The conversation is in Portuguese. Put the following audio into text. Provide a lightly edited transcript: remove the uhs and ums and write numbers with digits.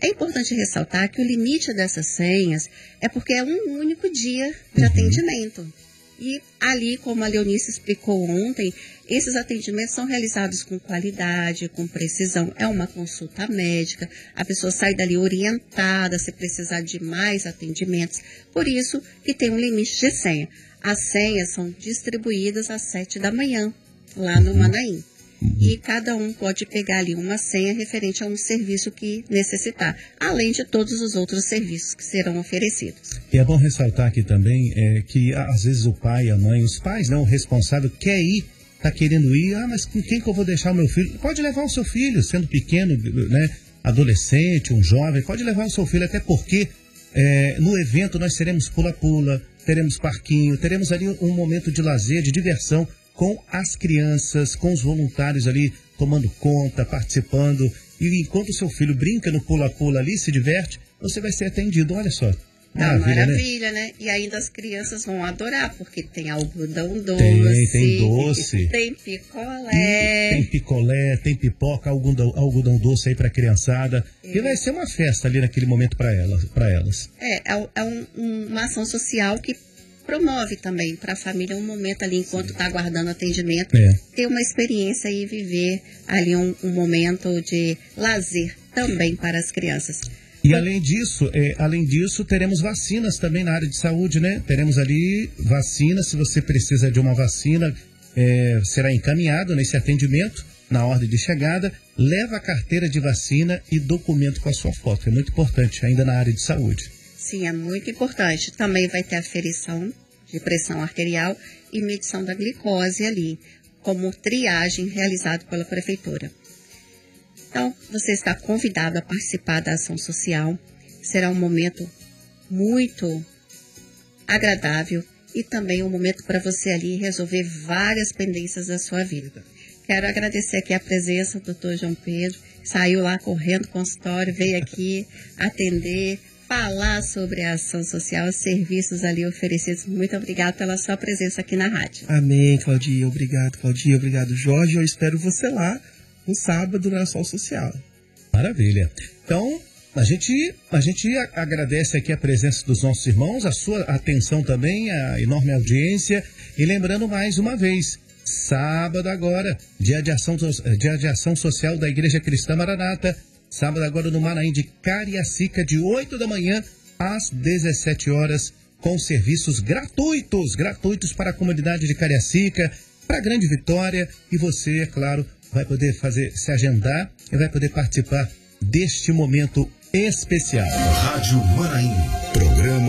É importante ressaltar que o limite dessas senhas é porque é um único dia de atendimento. E ali, como a Leonice explicou ontem, esses atendimentos são realizados com qualidade, com precisão. É uma consulta médica, a pessoa sai dali orientada se precisar de mais atendimentos. Por isso que tem um limite de senha. As senhas são distribuídas às 7 da manhã, lá no Manaim. E cada um pode pegar ali uma senha referente a um serviço que necessitar, além de todos os outros serviços que serão oferecidos. E é bom ressaltar aqui também que às vezes o pai, a mãe, os pais, não, o responsável quer ir, está querendo ir, mas com quem que eu vou deixar o meu filho? Pode levar o seu filho, sendo pequeno, né, adolescente, um jovem, pode levar o seu filho, até porque no evento nós teremos pula-pula, teremos parquinho, teremos ali um momento de lazer, de diversão, com as crianças, com os voluntários ali tomando conta, participando. E enquanto o seu filho brinca no pula-pula ali, se diverte, você vai ser atendido. Olha só. Maravilha, né? E ainda as crianças vão adorar, porque tem algodão doce. Tem doce. Tem picolé. Tem picolé, tem pipoca, algodão doce aí pra criançada. E vai ser uma festa ali naquele momento para elas. Uma ação social que promove também para a família um momento ali, enquanto está aguardando atendimento, ter uma experiência e viver ali um momento de lazer também para as crianças. E além disso, teremos vacinas também na área de saúde, né? Teremos ali vacinas, se você precisa de uma vacina, será encaminhado nesse atendimento, na ordem de chegada, leva a carteira de vacina e documento com a sua foto, é muito importante, ainda na área de saúde. Sim, é muito importante. Também vai ter aferição de pressão arterial e medição da glicose ali, como triagem realizada pela prefeitura. Então, você está convidado a participar da ação social. Será um momento muito agradável e também um momento para você ali resolver várias pendências da sua vida. Quero agradecer aqui a presença do Dr. João Pedro, saiu lá correndo do consultório, veio aqui atender, falar sobre a ação social, os serviços ali oferecidos. Muito obrigada pela sua presença aqui na rádio. Amém, Claudinha. Obrigado, Claudinha. Obrigado, Jorge. Eu espero você lá no sábado na ação social. Maravilha. Então, a gente agradece aqui a presença dos nossos irmãos, a sua atenção também, a enorme audiência. E lembrando mais uma vez, sábado agora, dia de ação social da Igreja Cristã Maranata. Sábado agora no Manaim de Cariacica, de 8 da manhã às 17 horas, com serviços gratuitos para a comunidade de Cariacica, para a Grande Vitória. E você, é claro, vai poder se agendar e vai poder participar deste momento especial. Rádio Manaim, programa